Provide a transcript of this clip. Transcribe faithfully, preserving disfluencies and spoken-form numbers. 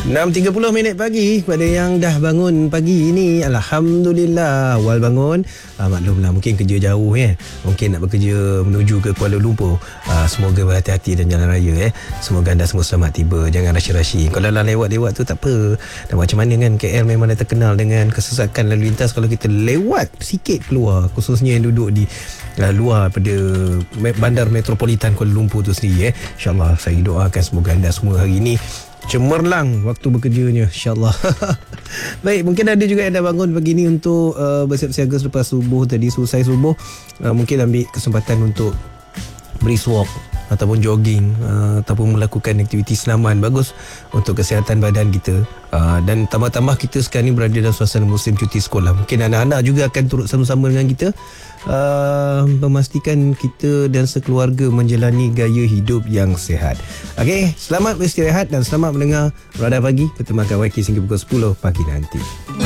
enam tiga puluh minit pagi pada yang dah bangun pagi ini. Alhamdulillah awal bangun. uh, Maklumlah mungkin kerja jauh ya. Mungkin nak bekerja menuju ke Kuala Lumpur. uh, Semoga berhati-hati dan jalan raya eh. Semoga anda semua selamat tiba. Jangan rashi-rashi. Kalau dah lewat-lewat tu tak apa. Dan macam mana kan, K L memang dah terkenal dengan kesesakan lalu lintas. Kalau kita lewat sikit keluar, khususnya yang duduk di uh, luar pada bandar metropolitan Kuala Lumpur tu sendiri eh. InsyaAllah saya doakan semoga anda semua hari ini cemerlang waktu bekerjanya, insyaAllah. Baik, mungkin ada juga yang dah bangun pagi ni untuk uh, bersiap siaga selepas subuh tadi. Selesai subuh, uh, mungkin ambil kesempatan untuk brisk walk ataupun jogging, uh, ataupun melakukan aktiviti senaman. Bagus untuk kesihatan badan kita. uh, Dan tambah-tambah kita sekarang ni berada dalam suasana musim cuti sekolah. Mungkin anak-anak juga akan turut sama-sama dengan kita, uh, memastikan kita dan sekeluarga menjalani gaya hidup yang sihat. Okey, selamat beristirahat dan selamat mendengar Radar Pagi bertemakan Y K hingga pukul sepuluh pagi nanti.